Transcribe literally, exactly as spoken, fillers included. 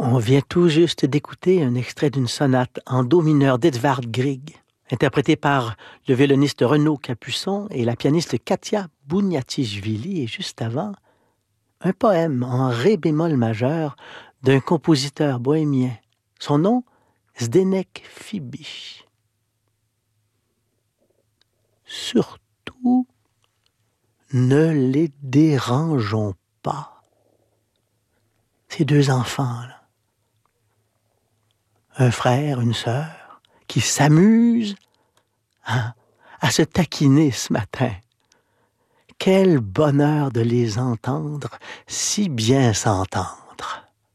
On vient tout juste d'écouter un extrait d'une sonate en do mineur d'Edvard Grieg, interprétée par le violoniste Renaud Capuçon et la pianiste Katia Bouniatichvili, et juste avant, un poème en ré bémol majeur d'un compositeur bohémien. Son nom, Zdeněk Fibiš. Surtout, ne les dérangeons pas. Ces deux enfants, là. Un frère, une sœur, qui s'amusent hein, à se taquiner ce matin. Quel bonheur de les entendre si bien s'entendre.